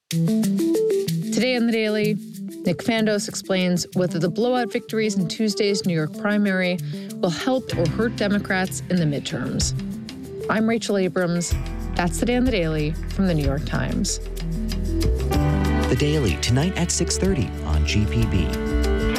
Today on The Daily, Nick Fandos explains whether the blowout victories in Tuesday's New York primary will help or hurt Democrats in the midterms. I'm Rachel Abrams. That's Today on The Daily from The New York Times. The Daily, tonight at 6:30 on GPB.